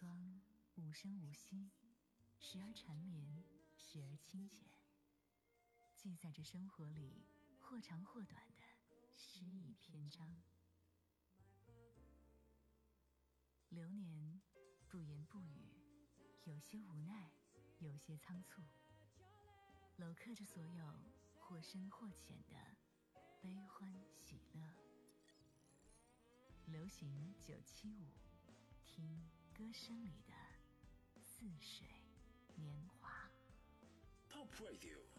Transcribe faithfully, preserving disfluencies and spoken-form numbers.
光无声无息，时而缠绵，时而清浅，记载着生活里或长或短的诗意篇章。流年不言不语，有些无奈，有些仓促，镂刻着所有或深或浅的悲欢喜乐。流行九七五，听歌声里的似水年华。 Top Radio